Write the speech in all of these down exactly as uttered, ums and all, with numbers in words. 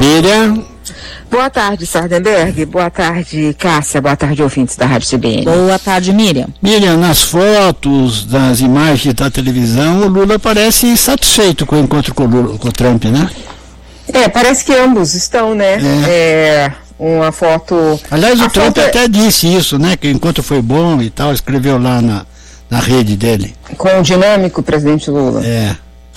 Miriam. Boa tarde, Sardenberg. Boa tarde, Cássia. Boa tarde, ouvintes da Rádio C B N. Boa tarde, Miriam. Miriam, nas fotos, nas imagens da televisão, o Lula parece satisfeito com o encontro com o, Lula, com o Trump, né? É, parece que ambos estão, né? É. é uma foto... Aliás, o A Trump foto... até disse isso, né? Que o encontro foi bom e tal, escreveu lá na, na rede dele. Com o dinâmico presidente Lula. É.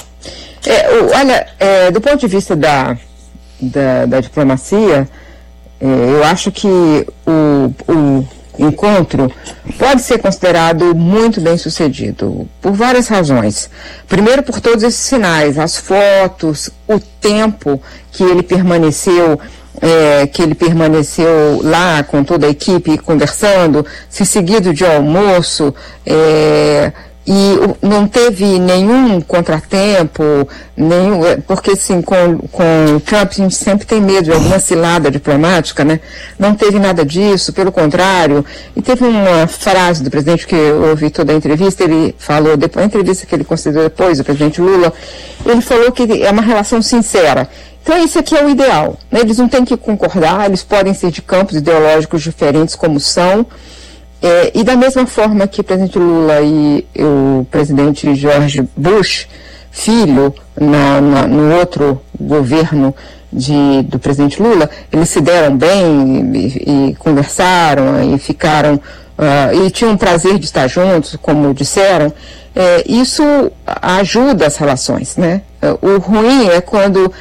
é o, olha, é, do ponto de vista da... Da, da diplomacia, eh, eu acho que o, o encontro pode ser considerado muito bem sucedido, por várias razões. Primeiro, por todos esses sinais, as fotos, o tempo que ele permaneceu, eh, que ele permaneceu lá com toda a equipe conversando, se seguido de almoço, eh, e não teve nenhum contratempo, nenhum, porque assim, com, com o Trump a gente sempre tem medo de alguma cilada diplomática, né? Não teve nada disso, pelo contrário. E teve uma frase do presidente que eu ouvi toda a entrevista, ele falou, depois a entrevista que ele concedeu depois, o presidente Lula, ele falou que é uma relação sincera. Então isso aqui é o ideal, né? Eles não têm que concordar, eles podem ser de campos ideológicos diferentes como são. É, e da mesma forma que o presidente Lula e o presidente George Bush, filho, na, na, no outro governo de, do presidente Lula, eles se deram bem e, e conversaram e ficaram, uh, e tinham prazer de estar juntos, como disseram. É, isso ajuda as relações, né? O ruim é quando,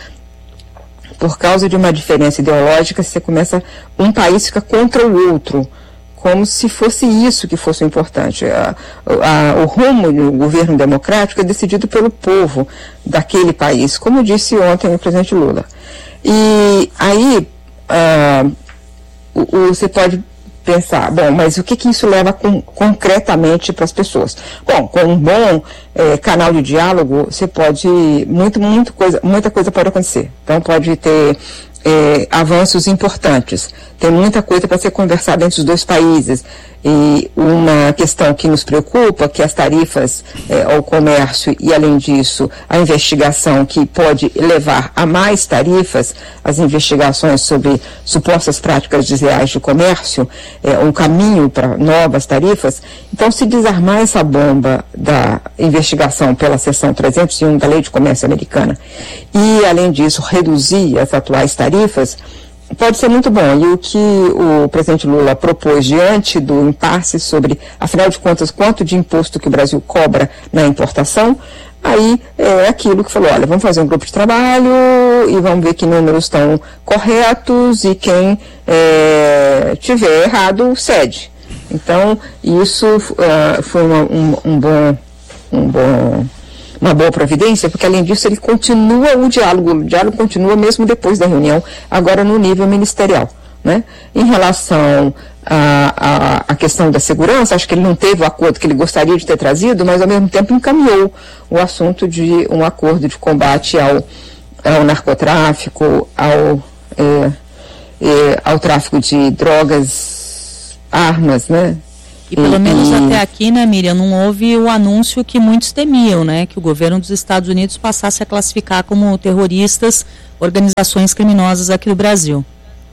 por causa de uma diferença ideológica, você começa, um país fica contra o outro, como se fosse isso que fosse o importante. A, a, o rumo do governo democrático é decidido pelo povo daquele país, como disse ontem o presidente Lula. E aí uh, o, o, você pode pensar, bom, mas o que, que isso leva com, concretamente para as pessoas? Bom, com um bom eh, canal de diálogo, você pode, muito, muito coisa, muita coisa pode acontecer. Então pode ter Eh, avanços importantes. Tem muita coisa para ser conversada entre os dois países. E uma questão que nos preocupa, que as tarifas eh, ao comércio e, além disso, a investigação que pode levar a mais tarifas, as investigações sobre supostas práticas desleais de comércio, eh, um caminho para novas tarifas. Então, se desarmar essa bomba da investigação pela seção trezentos e um da Lei de Comércio Americana e, além disso, reduzir as atuais tarifas, pode ser muito bom. E o que o presidente Lula propôs diante do impasse sobre, afinal de contas, quanto de imposto que o Brasil cobra na importação, aí é aquilo que falou, olha, vamos fazer um grupo de trabalho e vamos ver que números estão corretos e quem é, tiver errado cede. Então, isso uh, foi uma, um, um bom... Um bom uma boa providência, porque além disso ele continua o diálogo, o diálogo continua mesmo depois da reunião, agora no nível ministerial, né? Em relação à, à, à questão da segurança, acho que ele não teve o acordo que ele gostaria de ter trazido, mas ao mesmo tempo encaminhou o assunto de um acordo de combate ao, ao narcotráfico, ao, é, é, ao tráfico de drogas, armas, né? E pelo e, menos até aqui, né, Miriam, não houve o anúncio que muitos temiam, né, que o governo dos Estados Unidos passasse a classificar como terroristas organizações criminosas aqui no Brasil.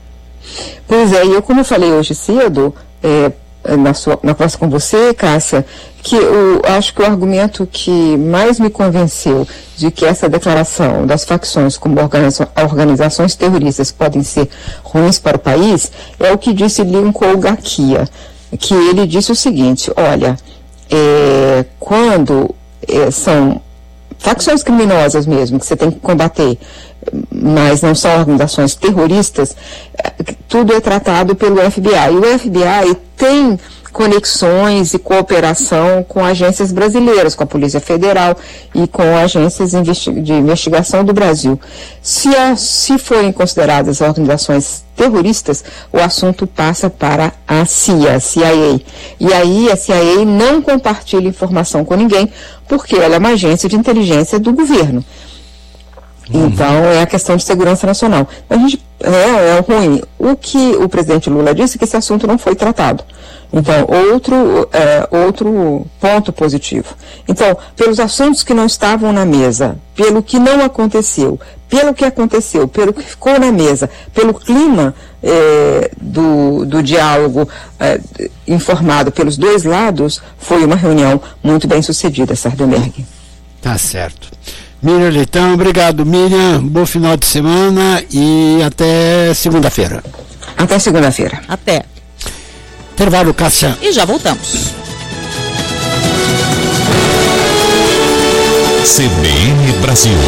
Pois é, e eu, como eu falei hoje cedo, é, na, sua, na conversa com você, Cássia, que eu acho que o argumento que mais me convenceu de que essa declaração das facções como organiza, organizações terroristas podem ser ruins para o país é o que disse Lincoln Garcia, que ele disse o seguinte, olha, é, quando é, são facções criminosas mesmo, que você tem que combater, mas não são organizações terroristas, tudo é tratado pelo F B I. E o F B I tem conexões e cooperação com agências brasileiras, com a Polícia Federal e com agências de investigação do Brasil. Se, a, se forem consideradas organizações terroristas, o assunto passa para a C I A, a C I A. E aí a C I A não compartilha informação com ninguém, porque ela é uma agência de inteligência do governo. Uhum. Então, é a questão de segurança nacional. A gente é, é ruim. O que o presidente Lula disse é que esse assunto não foi tratado. Então, outro, é, outro ponto positivo. Então, pelos assuntos que não estavam na mesa, pelo que não aconteceu, pelo que aconteceu, pelo que ficou na mesa, pelo clima é, do, do diálogo é, informado pelos dois lados, foi uma reunião muito bem sucedida, Sardenberg. Tá certo. Miriam Leitão, obrigado, Miriam. Bom final de semana e até segunda-feira. Até segunda-feira. Até. Intervalo, Cássia. E já voltamos. C B N Brasil.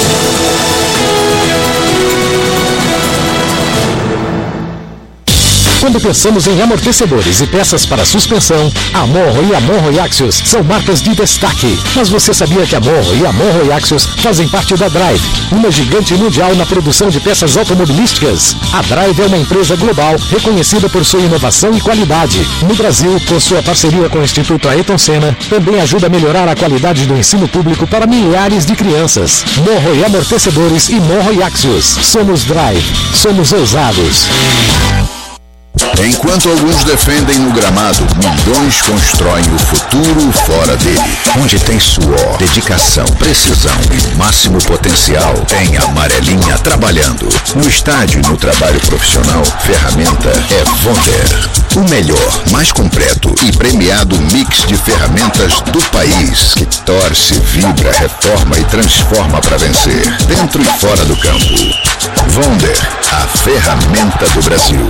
Quando pensamos em amortecedores e peças para suspensão, a Morro e a Morro e Axios são marcas de destaque. Mas você sabia que a Morro e a Morro e Axios fazem parte da Drive, uma gigante mundial na produção de peças automobilísticas? A Drive é uma empresa global reconhecida por sua inovação e qualidade. No Brasil, com sua parceria com o Instituto Ayrton Senna, também ajuda a melhorar a qualidade do ensino público para milhares de crianças. Morro e Amortecedores e Morro e Axios. Somos Drive. Somos ousados. Enquanto alguns defendem no gramado, milhões constroem o futuro fora dele. Onde tem suor, dedicação, precisão e máximo potencial, tem a Amarelinha trabalhando. No estádio e no trabalho profissional, ferramenta é Wonder. O melhor, mais completo e premiado mix de ferramentas do país, que torce, vibra, reforma e transforma para vencer, dentro e fora do campo. Wonder, a ferramenta do Brasil.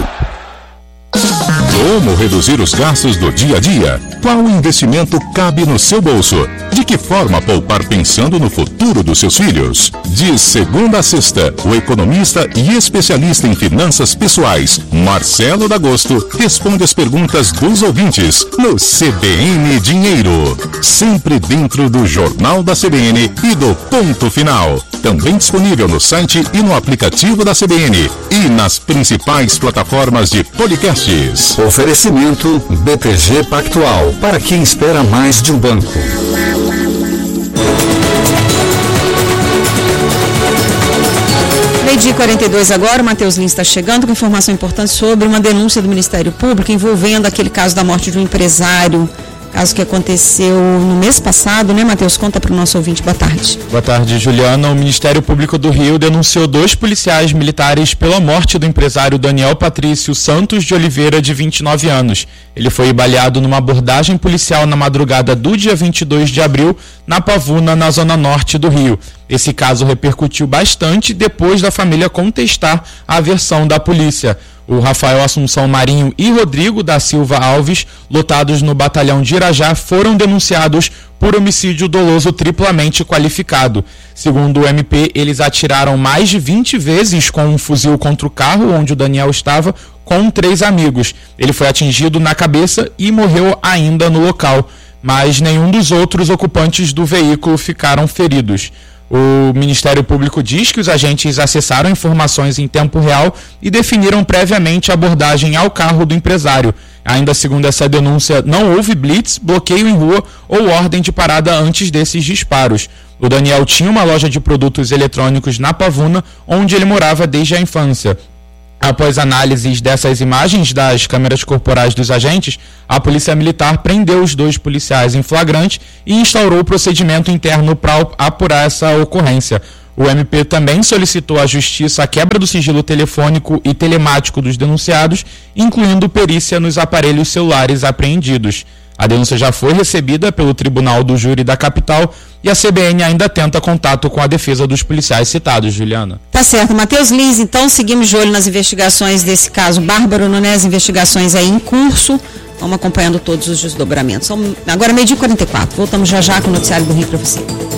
Como reduzir os gastos do dia a dia? Qual investimento cabe no seu bolso? De que forma poupar pensando no futuro dos seus filhos? De segunda a sexta, o economista e especialista em finanças pessoais, Marcelo D'Agosto, responde as perguntas dos ouvintes no C B N Dinheiro. Sempre dentro do Jornal da C B N e do Ponto Final. Também disponível no site e no aplicativo da C B N e nas principais plataformas de podcasts. Oferecimento B T G Pactual, para quem espera mais de um banco. Meio-dia e quarenta e dois agora, o Matheus Lins está chegando com informação importante sobre uma denúncia do Ministério Público envolvendo aquele caso da morte de um empresário, caso que aconteceu no mês passado, né, Matheus? Conta para o nosso ouvinte. Boa tarde. Boa tarde, Juliana. O Ministério Público do Rio denunciou dois policiais militares pela morte do empresário Daniel Patrício Santos de Oliveira, de vinte e nove anos. Ele foi baleado numa abordagem policial na madrugada do dia vinte e dois de abril, na Pavuna, na zona norte do Rio. Esse caso repercutiu bastante depois da família contestar a versão da polícia. O Rafael Assunção Marinho e Rodrigo da Silva Alves, lotados no batalhão de Irajá, foram denunciados por homicídio doloso triplamente qualificado. Segundo o M P, eles atiraram mais de vinte vezes com um fuzil contra o carro onde o Daniel estava, com três amigos. Ele foi atingido na cabeça e morreu ainda no local, mas nenhum dos outros ocupantes do veículo ficaram feridos. O Ministério Público diz que os agentes acessaram informações em tempo real e definiram previamente a abordagem ao carro do empresário. Ainda segundo essa denúncia, não houve blitz, bloqueio em rua ou ordem de parada antes desses disparos. O Daniel tinha uma loja de produtos eletrônicos na Pavuna, onde ele morava desde a infância. Após análises dessas imagens das câmeras corporais dos agentes, a Polícia Militar prendeu os dois policiais em flagrante e instaurou o procedimento interno para apurar essa ocorrência. O M P também solicitou à Justiça a quebra do sigilo telefônico e telemático dos denunciados, incluindo perícia nos aparelhos celulares apreendidos. A denúncia já foi recebida pelo Tribunal do Júri da Capital e a C B N ainda tenta contato com a defesa dos policiais citados, Juliana. Tá certo. Matheus Lins, então seguimos de olho nas investigações desse caso Bárbaro Nunes, investigações aí em curso. Vamos acompanhando todos os desdobramentos. São agora meio-dia e quarenta e quatro. Voltamos já já com o noticiário do Rio para você.